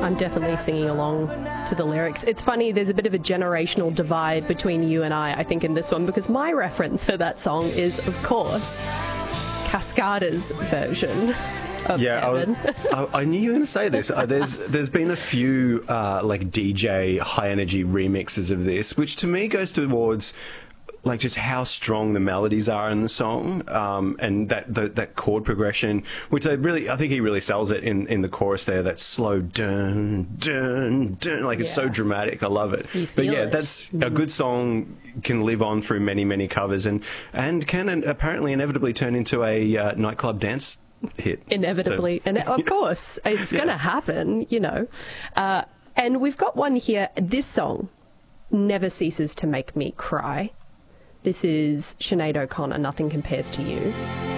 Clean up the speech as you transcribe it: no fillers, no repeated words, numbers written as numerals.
I'm definitely singing along to the lyrics. It's funny, there's a bit of a generational divide between you and I think, in this one, because my reference for that song is, of course, Cascada's version of Heaven. I knew you were going to say this. There's been a few like DJ high energy remixes of this, which to me goes towards like just how strong the melodies are in the song, and that chord progression, which I think he really sells it in the chorus there. That slow dun dun dun, like it's so dramatic. I love it. But yeah, that's a good song. Can live on through many covers, and can apparently inevitably turn into a nightclub dance hit. Inevitably, and of course it's going to happen, you know. And we've got one here. This song never ceases to make me cry. This is Sinead O'Connor, Nothing Compares to You.